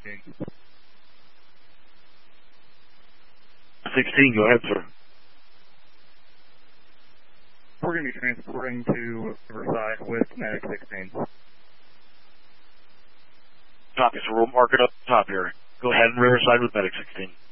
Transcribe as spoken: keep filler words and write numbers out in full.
sixteen. sixteen, go ahead, sir. We're going to be transporting to Riverside with Medic sixteen. Copy, so we'll mark it up top here. Go ahead and Riverside with Medic sixteen.